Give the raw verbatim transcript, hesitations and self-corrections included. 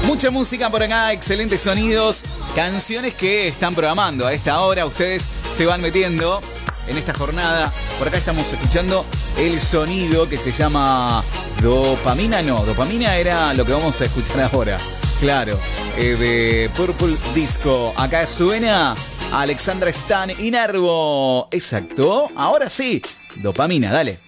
Mucha música por acá, excelentes sonidos, canciones que están programando a esta hora. Ustedes se van metiendo en esta jornada. Por acá estamos escuchando el sonido que se llama Dopamina. No, Dopamina era lo que vamos a escuchar ahora. Claro, eh, de Purple Disco. Acá suena Alexandra Stan y Nervo. Exacto, ahora sí, Dopamina, dale.